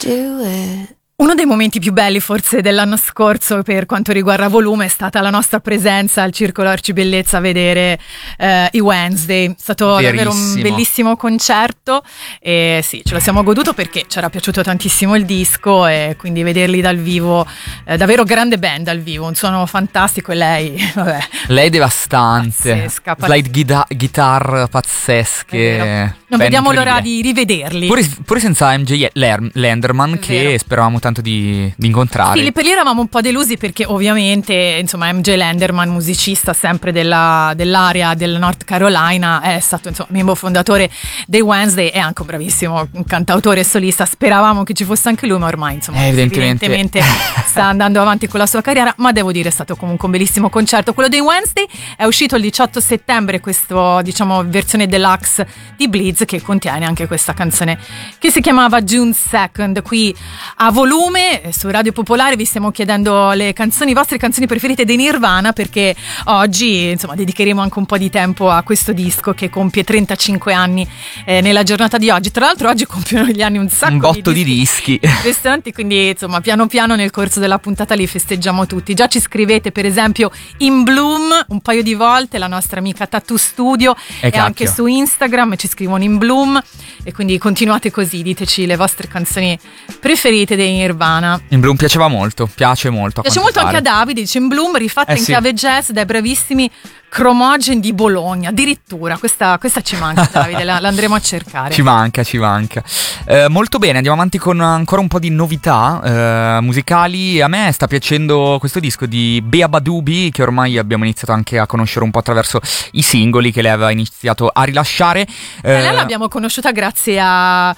do it. Uno dei momenti più belli forse dell'anno scorso per quanto riguarda volume è stata la nostra presenza al Circolo Arcibellezza a vedere i Wednesday. È stato davvero un bellissimo concerto e sì, ce lo siamo goduto perché ci era piaciuto tantissimo il disco e quindi vederli dal vivo, davvero grande band dal vivo, un suono fantastico e lei, vabbè. Lei devastante, slide guitar pazzesche. Non vediamo l'ora di rivederli. Pure senza MJ Lenderman che speravamo tanto di incontrare. Sì, per lì eravamo un po' delusi perché ovviamente insomma MJ Lenderman, musicista sempre dell'area del North Carolina, è stato insomma membro fondatore dei Wednesday e anche un bravissimo cantautore e solista. Speravamo che ci fosse anche lui, ma ormai insomma evidentemente sta andando avanti con la sua carriera, ma devo dire è stato comunque un bellissimo concerto. Quello dei Wednesday è uscito il 18 settembre, questo diciamo versione deluxe di Bleeds che contiene anche questa canzone che si chiamava June 2nd. Qui a volume su Radio Popolare vi stiamo chiedendo le vostre canzoni preferite dei Nirvana, perché oggi insomma dedicheremo anche un po' di tempo a questo disco che compie 35 anni nella giornata di oggi. Tra l'altro oggi compiono gli anni un botto di dischi interessanti, quindi insomma piano piano nel corso della puntata li festeggiamo tutti. Già ci scrivete per esempio In Bloom un paio di volte, la nostra amica Tattoo Studio, e anche su Instagram ci scrivono In Bloom, e quindi continuate così, diteci le vostre canzoni preferite dei Nirvana. In Bloom piace molto anche a Davide, dice In Bloom rifatta in chiave jazz dai bravissimi Chromogen di Bologna, addirittura questa ci manca Davide, l'andremo a cercare. Ci manca. Molto bene, andiamo avanti con ancora un po' di novità musicali. A me sta piacendo questo disco di Bea Badubi, che ormai abbiamo iniziato anche a conoscere un po' attraverso i singoli che lei aveva iniziato a rilasciare. Lei l'abbiamo conosciuta grazie a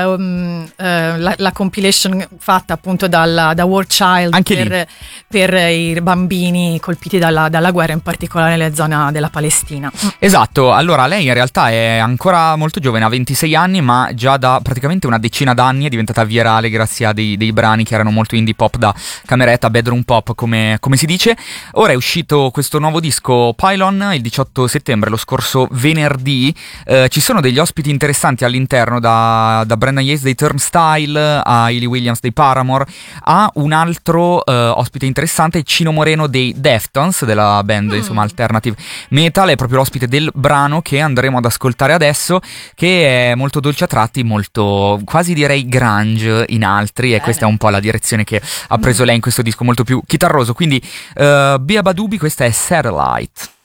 la compilation fatta appunto da War Child per i bambini colpiti dalla guerra, in particolare nelle zona della Palestina. Esatto, allora lei in realtà è ancora molto giovane, ha 26 anni, ma già da praticamente una decina d'anni è diventata virale grazie a dei brani che erano molto indie pop da cameretta, bedroom pop come si dice. Ora è uscito questo nuovo disco Pylon il 18 settembre, lo scorso venerdì. Ci sono degli ospiti interessanti all'interno, da Brendan Yates dei Turnstile a Hayley Williams dei Paramore, a un altro ospite interessante, Cino Moreno dei Deftones, della band insomma alternative metal. È proprio l'ospite del brano che andremo ad ascoltare adesso, che è molto dolce a tratti, molto quasi direi grunge in altri, e questa è un po' la direzione che ha preso lei in questo disco, molto più chitarroso. Quindi Bea Badubi, questa è Satellite.